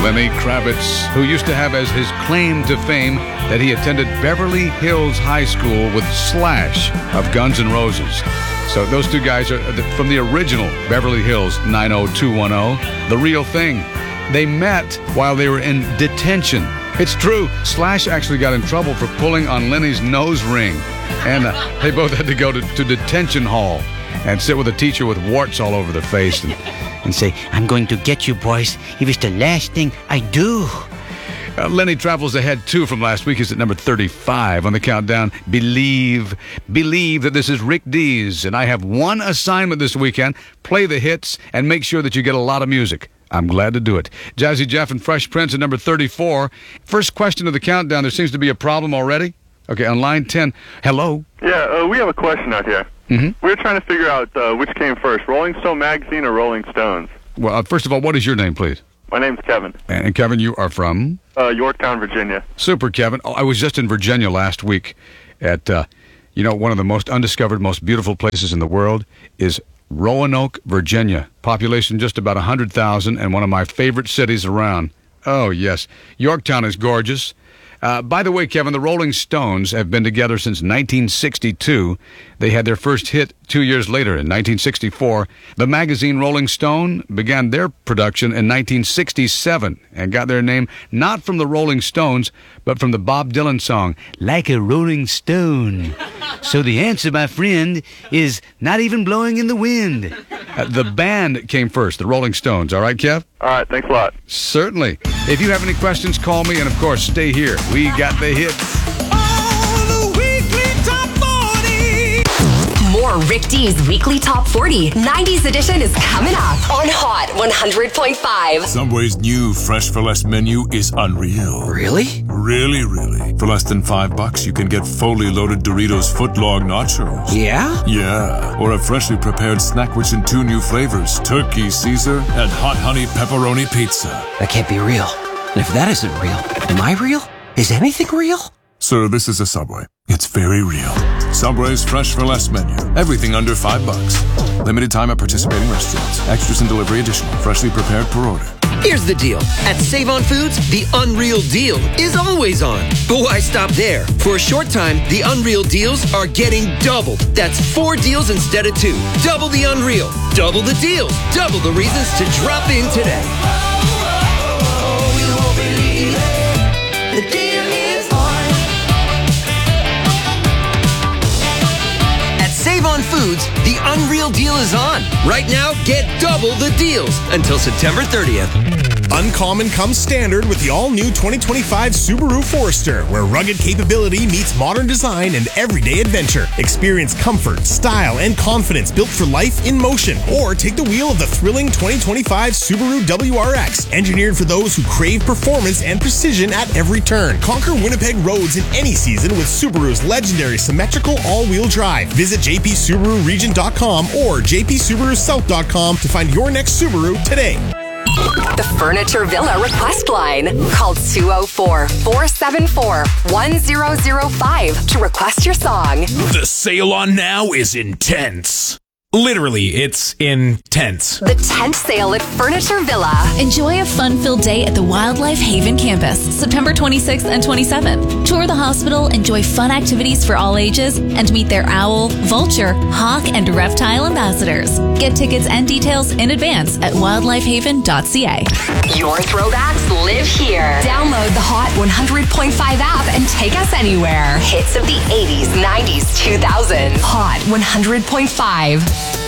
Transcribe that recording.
Lenny Kravitz, who used to have as his claim to fame that he attended Beverly Hills High School with Slash of Guns N' Roses. So those two guys are from the original Beverly Hills 90210, The Real Thing. They met while they were in detention. It's true, Slash actually got in trouble for pulling on Lenny's nose ring. And they both had to go to detention hall and sit with a teacher with warts all over their face and say, "I'm going to get you, boys, if it's the last thing I do." Lenny travels ahead, too, from last week. He's at number 35 on the countdown. Believe that this is Rick Dees, and I have one assignment this weekend. Play the hits and make sure that you get a lot of music. I'm glad to do it. Jazzy Jeff and Fresh Prince at number 34. First question of the countdown. There seems to be a problem already. Okay, on line 10. Hello? Yeah, we have a question out here. Mm-hmm. We're trying to figure out which came first, Rolling Stone magazine or Rolling Stones. Well, first of all, what is your name, please? My name's Kevin. And Kevin, you are from? Yorktown, Virginia. Super, Kevin. Oh, I was just in Virginia last week at, one of the most undiscovered, most beautiful places in the world is Roanoke, Virginia. Population just about 100,000 and one of my favorite cities around. Oh, yes. Yorktown is gorgeous. By the way, Kevin, the Rolling Stones have been together since 1962. They had their first hit 2 years later in 1964. The magazine Rolling Stone began their production in 1967 and got their name not from the Rolling Stones, but from the Bob Dylan song, "Like a Rolling Stone." So the answer, my friend, is not even blowing in the wind. The band came first, the Rolling Stones. All right, Kev? All right, thanks a lot. Certainly. If you have any questions, call me, and of course, stay here. We got the hits. More Rick D's Weekly Top 40 90s edition is coming up on Hot 100.5. Subway's new Fresh for Less menu is unreal. Really? Really, really. For less than $5, you can get fully loaded Doritos footlong nachos. Yeah? Yeah. Or a freshly prepared snack rich in 2 new flavors, Turkey Caesar and Hot Honey Pepperoni Pizza. That can't be real. And if that isn't real, am I real? Is anything real? Sir, this is a Subway. It's very real. Subway's Fresh for Less menu. Everything under $5. Limited time at participating restaurants. Extras and delivery additional. Freshly prepared per order. Here's the deal. At Save On Foods, the Unreal Deal is always on. But why stop there? For a short time, the Unreal Deals are getting doubled. That's 4 deals instead of 2. Double the Unreal. Double the deals. Double the reasons to drop in today. Save On Foods, the Unreal Deal is on. Right now, get double the deals until September 30th. Uncommon comes standard with the all-new 2025 Subaru Forester, where rugged capability meets modern design and everyday adventure. Experience comfort, style, and confidence built for life in motion. Or take the wheel of the thrilling 2025 Subaru WRX, engineered for those who crave performance and precision at every turn. Conquer Winnipeg roads in any season with Subaru's legendary symmetrical all-wheel drive. Visit jpsubaruregion.com or jpsubarusouth.com to find your next Subaru today. The Furniture Villa request line. Call 204-474-1005 to request your song. The sale on now is intense. Literally, it's intense. The tent sale at Furniture Villa. Enjoy a fun-filled day at the Wildlife Haven campus, September 26th and 27th. Tour the hospital, enjoy fun activities for all ages, and meet their owl, vulture, hawk, and reptile ambassadors. Get tickets and details in advance at wildlifehaven.ca. Your throwbacks live here. Download the Hot 100.5 app and take us anywhere. Hits of the 80s, 90s, 2000s. Hot 100.5.